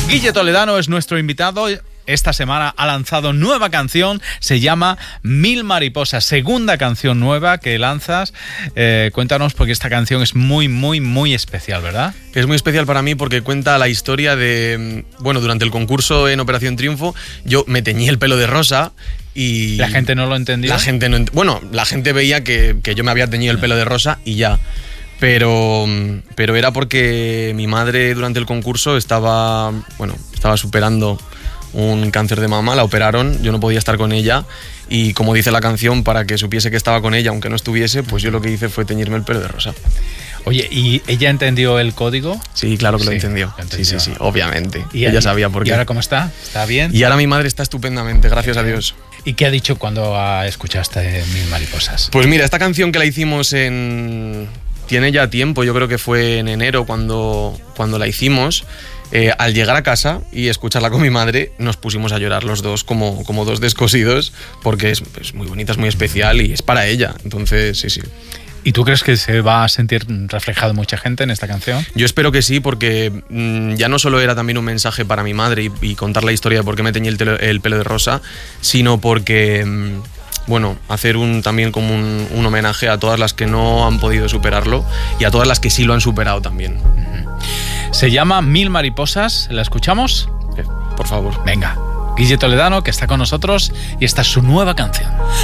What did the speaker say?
Guille Toledano es nuestro invitado. Esta semana ha lanzado nueva canción, se llama Mil Mariposas, segunda canción nueva que lanzas. Cuéntanos, porque esta canción es muy, muy, muy especial, ¿verdad? Es muy especial para mí porque cuenta la historia de... Bueno, durante el concurso en Operación Triunfo yo me teñí el pelo de rosa y... ¿La gente no lo entendía? La gente veía que yo me había teñido el pelo de rosa y ya. Pero era porque mi madre durante el concurso estaba superando un cáncer de mama, la operaron, yo no podía estar con ella y, como dice la canción, para que supiese que estaba con ella aunque no estuviese, pues yo lo que hice fue teñirme el pelo de rosa. Oye, ¿y ella entendió el código? Sí, claro que lo entendió. Sí, obviamente. ¿Y ella sabía por qué. ¿Y ahora cómo está? ¿Está bien? Y ahora mi madre está estupendamente, gracias a Dios. ¿Y qué ha dicho cuando escuchaste Mil Mariposas? Pues mira, esta canción que la hicimos tiene ya tiempo, yo creo que fue en enero cuando la hicimos. Al llegar a casa y escucharla con mi madre, nos pusimos a llorar los dos como dos descosidos, porque es muy bonita, es muy especial y es para ella. Entonces, sí. ¿Y tú crees que se va a sentir reflejado mucha gente en esta canción? Yo espero que sí, porque ya no solo era también un mensaje para mi madre y contar la historia de por qué me teñí el pelo de rosa, sino porque... hacer también como un homenaje a todas las que no han podido superarlo y a todas las que sí lo han superado también. Se llama Mil Mariposas, ¿la escuchamos? Por favor. Venga, Guille Toledano, que está con nosotros, y esta es su nueva canción.